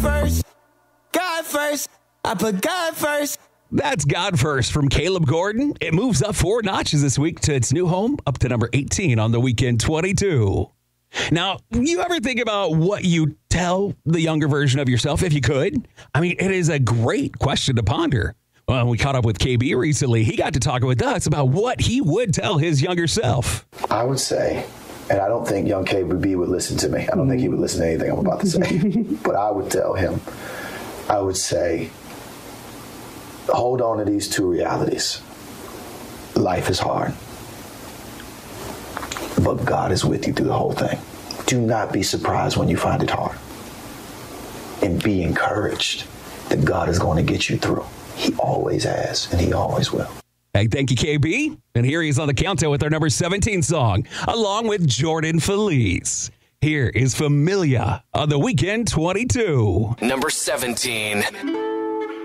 first. God first. I put God first. That's God First from Caleb Gordon. It moves up 4 notches this week to its new home, up to number 18 on the Weekend 22. Now, you ever think about what you tell the younger version of yourself, if you could? I mean, it is a great question to ponder. Well, when we caught up with KB recently, he got to talk with us about what he would tell his younger self. I would say, and I don't think young KB would listen to me. I don't think he would listen to anything I'm about to say. But I would tell him, I would say, hold on to these 2 realities. Life is hard, but God is with you through the whole thing. Do not be surprised when you find it hard. And be encouraged that God is going to get you through. He always has, and he always will. Hey, thank you, KB. And here he is on the countdown with our number 17 song, along with Jordan Feliz. Here is Familia on the Weekend 22. Number 17.